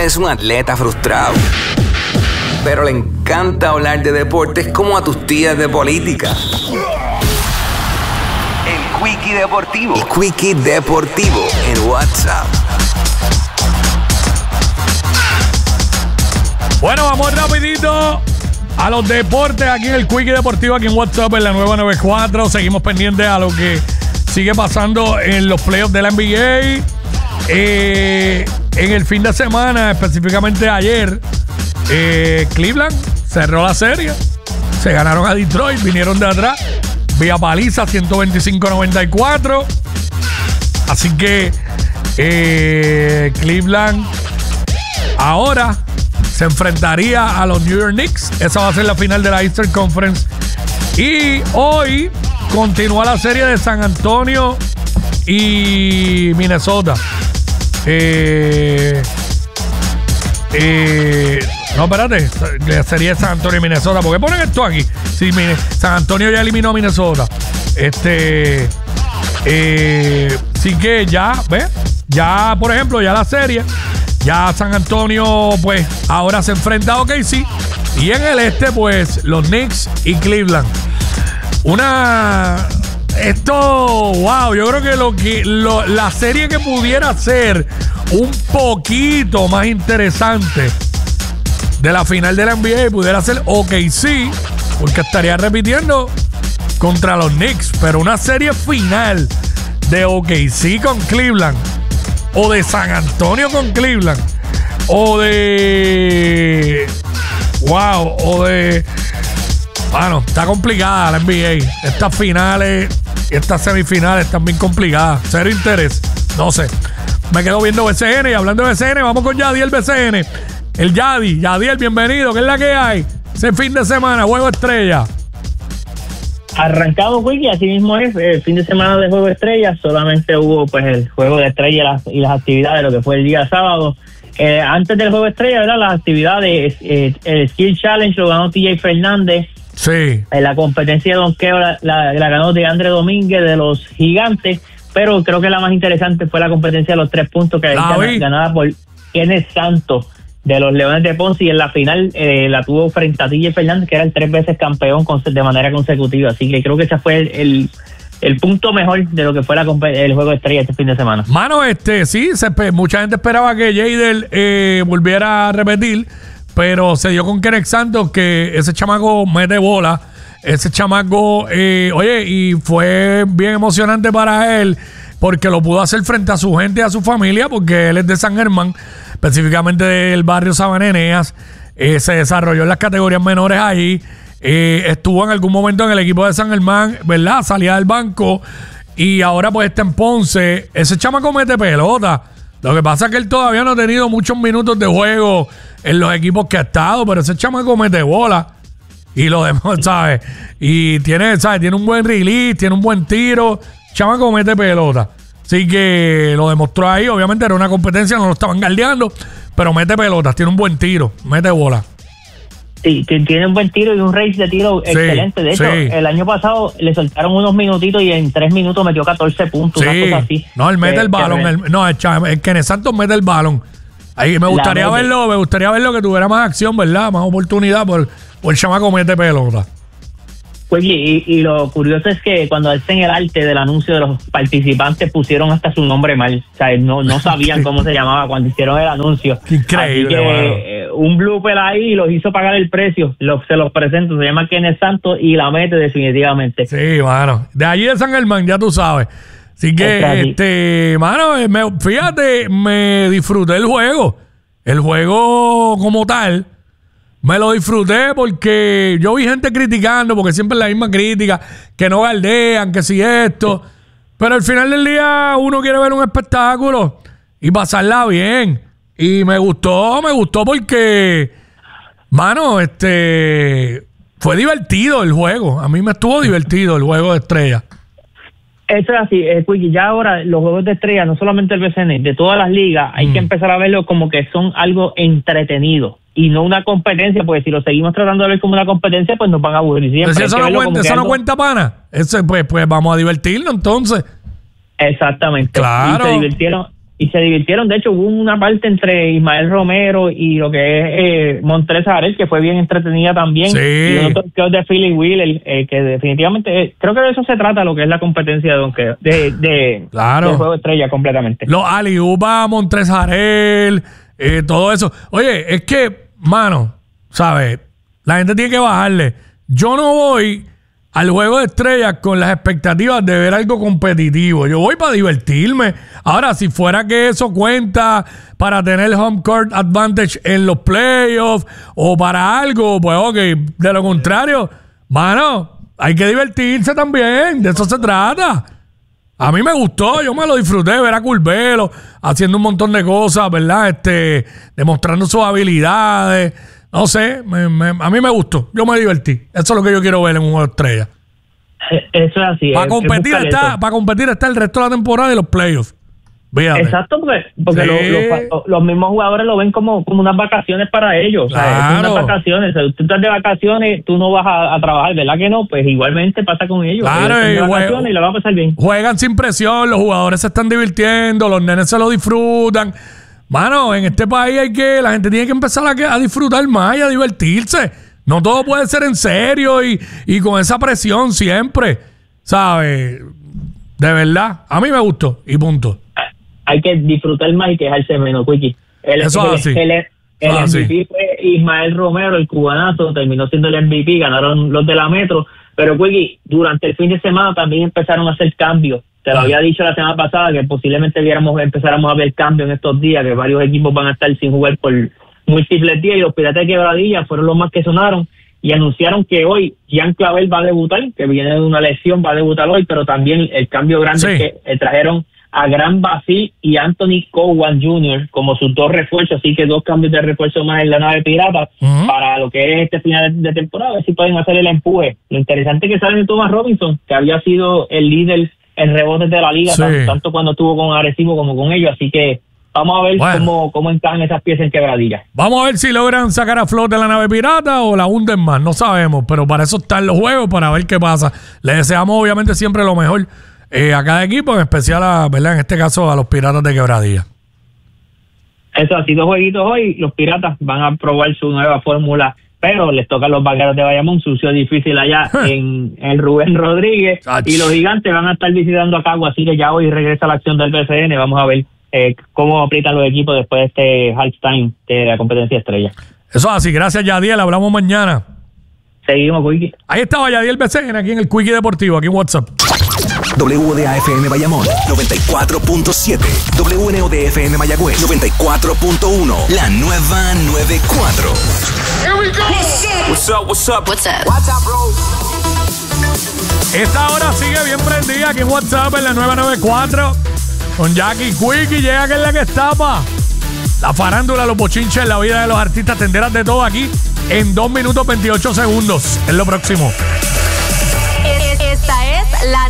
es un atleta frustrado, pero le encanta hablar de deportes como a tus tías de política. El Quickie Deportivo. El Quickie Deportivo en WhatsApp. Bueno, vamos rapidito a los deportes aquí en el Quickie Deportivo, aquí en WhatsApp, en la nueva 94. Seguimos pendientes a lo que sigue pasando en los playoffs de la NBA. En el fin de semana, específicamente ayer, Cleveland cerró la serie. Se ganaron a Detroit, vinieron de atrás, vía paliza, 125-94. Así que Cleveland ahora se enfrentaría a los New York Knicks. Esa va a ser la final de la Eastern Conference. Y hoy continúa la serie de San Antonio y Minnesota. No, espérate. La serie de San Antonio y Minnesota. ¿Por qué ponen esto aquí? Sí, San Antonio ya eliminó a Minnesota. Sí que ya, ¿ves? Ya, por ejemplo, ya la serie. Ya San Antonio, pues, ahora se enfrenta a OKC. Y en el este, pues, los Knicks y Cleveland. Wow, yo creo que la serie que pudiera ser un poquito más interesante de la final de la NBA pudiera ser OKC, porque estaría repitiendo contra los Knicks. Pero una serie final de OKC con Cleveland, o de San Antonio con Cleveland, o de bueno, está complicada la NBA. Estas finales y estas semifinales están bien complicadas. Cero interés. No sé. Me quedo viendo BCN, y hablando de BCN, vamos con Yadiel BCN. El Yadiel, bienvenido. ¿Qué es la que hay? Ese fin de semana, Juego Estrella. Arrancado, Wiki, así mismo es el fin de semana de Juego de Estrellas. Solamente hubo pues el Juego de Estrellas y las actividades, lo que fue el día sábado. Antes del Juego de Estrellas, ¿verdad? Las actividades, el Skill Challenge lo ganó TJ Fernández. Sí. La competencia de donqueo la ganó DeAndre Domínguez de los Gigantes, pero creo que la más interesante fue la competencia de los 3 puntos que ganada por Kenneth Santos de los Leones de Ponce, y en la final la tuvo frente a TJ Fernández, que era el 3 veces campeón de manera consecutiva. Así que creo que ese fue el punto mejor de lo que fue el Juego de Estrellas este fin de semana. Mano, sí, mucha gente esperaba que Jadel volviera a repetir, pero se dio con Kenneth Santos, que ese chamaco mete bola. Ese chamaco, y fue bien emocionante para él, porque lo pudo hacer frente a su gente y a su familia, porque él es de San Germán, específicamente del barrio Sabana Eneas. Se desarrolló en las categorías menores ahí. Estuvo en algún momento en el equipo de San Germán, ¿verdad? Salía del banco y ahora pues está en Ponce. Ese chamaco mete pelota. Lo que pasa es que él todavía no ha tenido muchos minutos de juego en los equipos que ha estado, pero ese chamaco mete bola. Y lo demás, ¿sabes? Y tiene un buen release, tiene un buen tiro. Chamaco mete pelota. Así que lo demostró ahí. Obviamente era una competencia, no lo estaban guardeando, pero mete pelotas, tiene un buen tiro, mete bola. Sí, tiene un buen tiro y un race de tiro excelente. De hecho, el año pasado le soltaron unos minutitos y en 3 minutos metió 14 puntos, una cosa así. No, él mete el balón. El Kenneth Santos mete el balón. Ahí me gustaría verlo que tuviera más acción, ¿verdad? Más oportunidad por el chamaco mete pelota. Pues y lo curioso es que cuando hacen el arte del anuncio de los participantes pusieron hasta su nombre mal. O sea, no sabían cómo se llamaba cuando hicieron el anuncio. Qué increíble. Así que un blooper ahí los hizo pagar el precio. Se los presento. Se llama Kenneth Santos y la mete definitivamente. Sí, mano. De allí de San Germán, ya tú sabes. Así que, mano, fíjate, me disfruté el juego. El juego como tal. Me lo disfruté porque yo vi gente criticando, porque siempre es la misma crítica, que no galdean, que si esto. Pero al final del día uno quiere ver un espectáculo y pasarla bien. Y me gustó porque, mano, fue divertido el juego. A mí me estuvo divertido el juego de estrellas. Eso es así, Quickie. Ya ahora los juegos de estrellas, no solamente el BCN, de todas las ligas, hay que empezar a verlo como que son algo entretenido y no una competencia, porque si lo seguimos tratando de ver como una competencia, pues nos van a aburrir siempre. Si eso no cuenta, pana. Pues vamos a divertirnos entonces. Exactamente. Claro. Y se divirtieron y se divirtieron. De hecho, hubo una parte entre Ismael Romero y lo que es Montrezl Harrell, que fue bien entretenida también. Sí. Y otro que es de Philly Wheeler, que definitivamente, creo que de eso se trata lo que es la competencia de donkeo, de juego de estrella completamente. Los aliuba, Montrezl Harrell, todo eso. Oye, es que, mano, ¿sabes? La gente tiene que bajarle. Yo no voy al juego de estrellas con las expectativas de ver algo competitivo. Yo voy para divertirme. Ahora, si fuera que eso cuenta para tener home court advantage en los playoffs o para algo, pues ok. De lo contrario, mano, hay que divertirse también. De eso se trata. A mí me gustó, yo me lo disfruté, ver a Curbelo haciendo un montón de cosas, ¿verdad? Demostrando sus habilidades. No sé, a mí me gustó. Yo me divertí. Eso es lo que yo quiero ver en un juego de estrellas. Eso es así. Para competir está el resto de la temporada y los playoffs. Fíjate. Exacto, porque sí. los mismos jugadores lo ven como unas vacaciones para ellos. Claro. O sea, son unas vacaciones. Si tú estás de vacaciones, tú no vas a trabajar, ¿verdad que no? Pues igualmente pasa con ellos. Claro, ellos están de vacaciones y lo van a pasar bien. Juegan sin presión, los jugadores se están divirtiendo, los nenes se lo disfrutan. Mano, en este país la gente tiene que empezar a disfrutar más y a divertirse. No todo puede ser en serio y con esa presión siempre, ¿sabes? De verdad, a mí me gustó y punto. Hay que disfrutar más y quejarse menos, Quickie. El MVP fue Ismael Romero, el cubanazo, terminó siendo el MVP, ganaron los de la Metro. Pero, Quickie, durante el fin de semana también empezaron a hacer cambios. Te lo había dicho la semana pasada que posiblemente empezáramos a ver cambios en estos días, que varios equipos van a estar sin jugar por múltiples días, y los Piratas de Quebradilla fueron los más que sonaron y anunciaron que hoy Jean Clavel va a debutar, que viene de una lesión, va a debutar hoy, pero también el cambio grande es que trajeron a Gran Basil y Anthony Cowan Jr. como sus dos refuerzos, así que 2 cambios de refuerzo más en la nave pirata para lo que es este final de temporada, a ver si pueden hacer el empuje. Lo interesante es que sale de Thomas Robinson, que había sido el líder en rebotes de la liga, tanto cuando estuvo con Arecibo como con ellos, así que vamos a ver cómo encajan esas piezas en Quebradilla. Vamos a ver si logran sacar a flote la nave pirata o la hunden más, no sabemos, pero para eso están los juegos, para ver qué pasa. Le deseamos obviamente siempre lo mejor a cada equipo, en especial ¿verdad? En este caso a los Piratas de Quebradilla. Eso, así 2 jueguitos hoy, los Piratas van a probar su nueva fórmula, pero les tocan los Vaqueros de Bayamón, sucio difícil allá en Rubén Rodríguez, y los Gigantes van a estar visitando a Cagua, así que ya hoy regresa la acción del BCN, vamos a ver cómo aprietan los equipos después de este halftime de la competencia estrella. Eso así, gracias Yadiel, hablamos mañana. Seguimos, Quickie. Ahí estaba Yadiel BCN aquí en el Quickie Deportivo, aquí en WhatsApp. WDAFM Bayamón 94.7, WNODFM Mayagüez 94.1, la nueva 94. Here we go. What's up? What's up? What's up? What's up, bro? Esta hora sigue bien prendida aquí en WhatsApp en la 994 con Jackie Quickie. Llega que es la que estapa. La farándula, los bochinches, la vida de los artistas, tenderas de todo aquí en 2 minutos 28 segundos. Es lo próximo. Esta es la